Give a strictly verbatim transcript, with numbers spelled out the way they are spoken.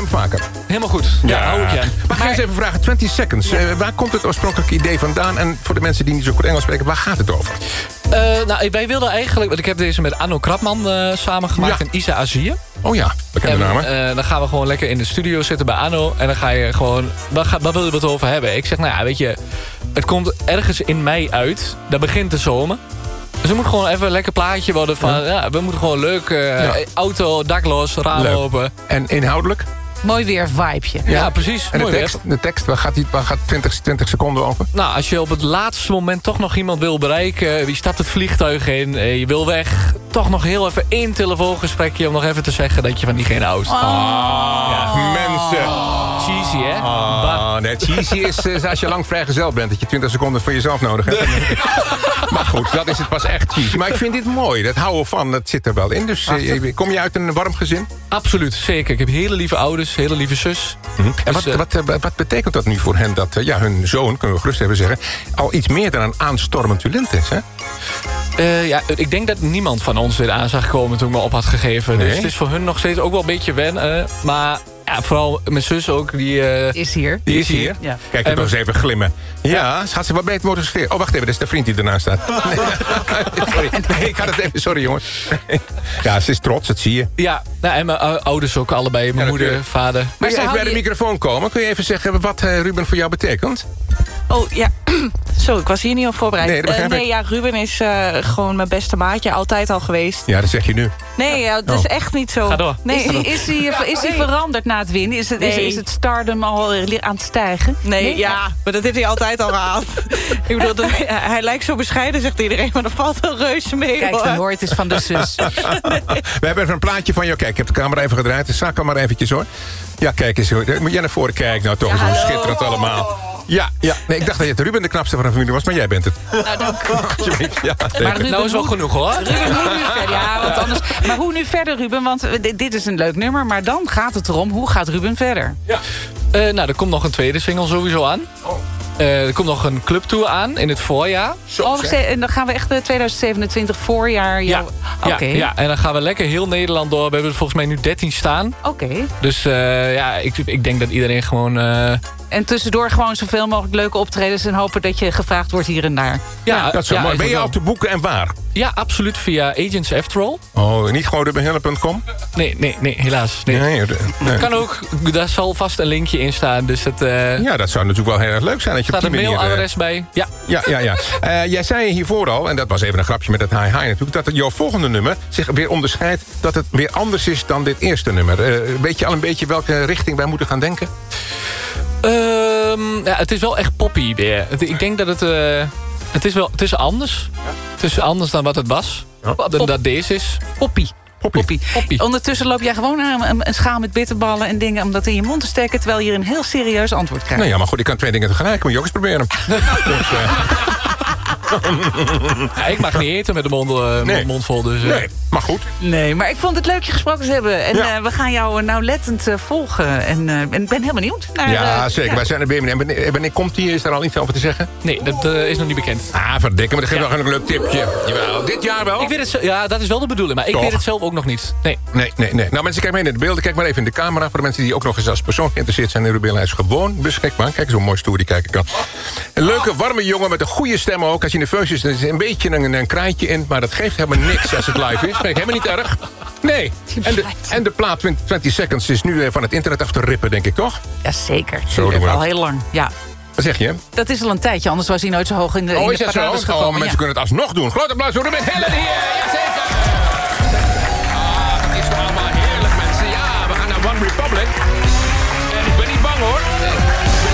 hem vaker. Helemaal goed. Ja, ja hou ik je aan. Mag ik eens even vragen, twintig seconds. Ja. Uh, waar komt het oorspronkelijke idee vandaan? En voor de mensen die niet zo goed Engels spreken, waar gaat het over? Uh, nou, wij wilden eigenlijk... Want ik heb deze met Anno Krapman uh, samengemaakt ja. en Isa Azir. Oh ja, bekende namen. Uh, dan gaan we gewoon lekker in de studio zitten bij Anno. En dan ga je gewoon... Waar, ga, waar wil je het over hebben? Ik zeg, nou ja, weet je... Het komt ergens in mei uit. Daar begint de zomer. Dus er moet gewoon even een lekker plaatje worden van... Ja, ja we moeten gewoon leuk... Uh, ja. Auto, dakloos, raam open. En inhoudelijk? Mooi weer vibeje. Ja, ja precies. En mooi de tekst, de tekst, waar gaat, die, waar gaat twintig, twintig seconden over? Nou, als je op het laatste moment toch nog iemand wil bereiken... wie stapt het vliegtuig in, je wil weg... toch nog heel even één telefoongesprekje... om nog even te zeggen dat je van diegene houdt. Oh, ja. Mensen. Oh. Cheesy, hè? Oh, nee, cheesy is uh, als je lang vrijgezel bent... dat je twintig seconden voor jezelf nodig hebt. Nee. Maar goed, dat is het pas echt cheesy. Maar ik vind dit mooi, dat houden van, dat zit er wel in. Dus uh, kom je uit een warm gezin? Absoluut, zeker. Ik heb hele lieve ouders, hele lieve zus. Mm-hmm. En dus, wat, uh, wat, wat betekent dat nu voor hen? Dat uh, ja, hun zoon, kunnen we gerust even zeggen... al iets meer dan een aanstormend talent is, hè? Uh, ja, ik denk dat niemand van ons dit aan zag komen toen ik me op had gegeven. Nee? Dus het is voor hun nog steeds ook wel een beetje wennen. Uh, maar ja, vooral mijn zus ook. Die uh, is hier. Die is hier. Ja. Kijk, ik nog eens even glimmen. Ja, ja. Gaat ze wat beter moeten scheren? Oh, wacht even, dat is de vriend die ernaast staat. Nee, sorry. Nee, ik had het even, sorry jongens. Ja, ze is trots, dat zie je. Ja, nou, en mijn ouders ook allebei. Mijn ja, moeder, je. vader. Maar kun je even bij de microfoon komen? Kun je even zeggen wat uh, Ruben voor jou betekent? Oh, ja. Zo, ik was hier niet op voorbereid. Nee, dat uh, nee ja, Ruben is uh, gewoon mijn beste maatje. Altijd al geweest. Ja, dat zeg je nu. Nee, ja, dat is oh. echt niet zo. Ga door. Nee. Is hij is die, is die veranderd na het winnen? Is het, nee. is, is het stardom al aan het stijgen? Nee, nee, ja, maar dat heeft hij altijd al gehad. Ik bedoel, dat, hij lijkt zo bescheiden, zegt iedereen. Maar dat valt wel reuze mee. Kijk, hoor. dan hoor het is van de zus. Nee. We hebben even een plaatje van jou. Kijk, ik heb de camera even gedraaid. Dus zak hem maar eventjes hoor. Ja, kijk eens. Moet jij naar voren kijken nou toch? Ja, zo schitterend allemaal. Ja, ja. Nee, ik dacht dat je het Ruben de knapste van de familie was, maar jij bent het. Nou, dank u. Ja, maar Ruben, nou is wel genoeg, hoor. Ruben, hoe nu verder? Ja, want anders, maar hoe nu verder, Ruben? Want dit is een leuk nummer, maar dan gaat het erom, hoe gaat Ruben verder? Ja. Uh, nou, er komt nog een tweede single sowieso aan. Oh. Uh, er komt nog een clubtour aan in het voorjaar. Zo, oh, en dan gaan we echt twintig zevenentwintig voorjaar... Ja, ja, okay. ja, en dan gaan we lekker heel Nederland door. We hebben er volgens mij nu dertien staan. Oké. Okay. Dus uh, ja, ik, ik denk dat iedereen gewoon... Uh... En tussendoor gewoon zoveel mogelijk leuke optredens... en hopen dat je gevraagd wordt hier en daar. Ja, ja dat is wel ja, mooi. Ben je al te boeken en waar? Ja, absoluut via Agents After All. Oh, niet gewoon ruben hille punt com? Nee, nee, nee, helaas. Nee. Nee, nee. Kan ook, daar zal vast een linkje in staan. Dus het, uh... ja, dat zou natuurlijk wel heel erg leuk zijn. Dat je staat op die een mailadres manier, uh... bij. Ja, ja, ja. ja. Uh, jij zei hiervoor al, en dat was even een grapje met het hi-hi natuurlijk... dat het jouw volgende nummer zich weer onderscheidt... dat het weer anders is dan dit eerste nummer. Uh, weet je al een beetje welke richting wij moeten gaan denken? Um, ja, het is wel echt poppy weer. Ik denk dat het... Uh, het is wel het is anders. Ja. Het is anders dan wat het was. Ja. Dan dat deze is. Poppy. Poppy. Poppy. Poppy. Ondertussen loop jij gewoon aan een, een schaal met bitterballen en dingen... om dat in je mond te steken, terwijl je hier een heel serieus antwoord krijgt. Nou ja, maar goed, ik kan twee dingen tegelijk. Moet je ook eens proberen. dus, uh... ja, ik mag niet eten met de mond, uh, nee. mond vol. Dus, uh. Nee, maar goed. Nee, maar ik vond het leuk je gesproken te hebben. En ja. uh, we gaan jou nauwlettend uh, volgen. En ik uh, ben heel benieuwd. Naar, ja, uh, zeker. Ja. Wij zijn er weer. En wanneer, wanneer komt die? Is daar al iets over te zeggen? Nee, dat uh, is nog niet bekend. Ah, verdikke, maar dat geeft ja. nog een leuk tipje. Jawel, dit jaar wel? Ik weet het, ja, dat is wel de bedoeling. Maar ik Toch? weet het zelf ook nog niet. Nee. Nee, nee, nee. Nou, mensen, kijk maar in de beelden. Kijk maar even in de camera. Voor de mensen die ook nog eens als persoon geïnteresseerd zijn in Ruben. Hij is gewoon beschikbaar. Kijk, zo'n mooi stoer die kijken kan. Een leuke, warme jongen met een goede stem ook. Als je nerveus is, dan is er een beetje een, een kraaitje in. Maar dat geeft helemaal niks als het live is. Nee, helemaal niet erg. Nee. En de, en de plaat twintig seconds is nu van het internet af te rippen, denk ik, toch? Jazeker. Zo doen we dat. Al heel lang, ja. Wat zeg je? Dat is al een tijdje, anders was hij nooit zo hoog in de, oh, in de is dat parades zo? gekomen. Oh, mensen ja. kunnen het alsnog doen. Groot applaus voor Ruben Hille hier.